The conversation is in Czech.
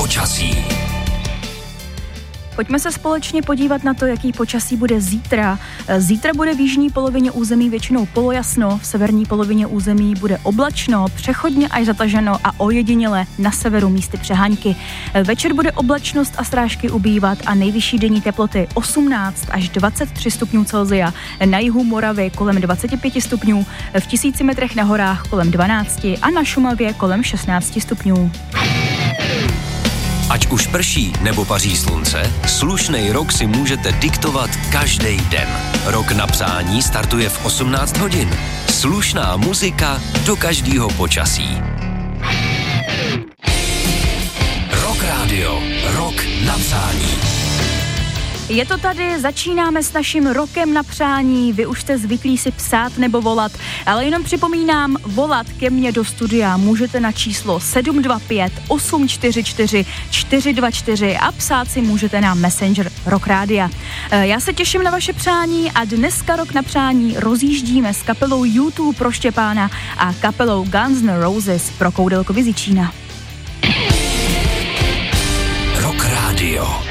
Počasí. Pojďme se společně podívat na to, jaký počasí bude zítra. Zítra bude v jižní polovině území většinou polojasno, v severní polovině území bude oblačno, přechodně až zataženo a ojediněle na severu místy přeháňky. Večer bude oblačnost a srážky ubývat a nejvyšší denní teploty 18 až 23 stupňů Celsia. Na jihu Moravy kolem 25 stupňů, v 1000 metrech na horách kolem 12 a na Šumavě kolem 16 stupňů. Ať už prší nebo paří slunce, slušnej rok si můžete diktovat každý den. Rok na přání startuje v 18 hodin. Slušná muzika do každého počasí. Rock Radio. Rok na přání. Je to tady, začínáme s naším rokem na přání, vy už jste zvyklí si psát nebo volat, ale jenom připomínám, volat ke mně do studia můžete na číslo 725 844 424 a psát si můžete na Messenger Rock Rádia. Já se těším na vaše přání a dneska rok na přání rozjíždíme s kapelou U2 pro Štěpána a kapelou Guns N' Roses pro Koudelko Vyzičína. Rock Radio.